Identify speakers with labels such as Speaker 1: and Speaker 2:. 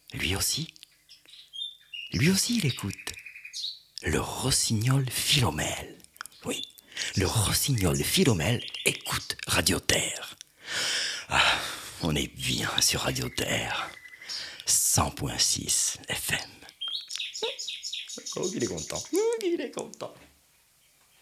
Speaker 1: Lui aussi, il écoute. Le rossignol Philomèle. Oui, le rossignol Philomèle écoute Radio Terre. Ah, on est bien sur Radio Terre. 100.6 FM. Oh, il est content.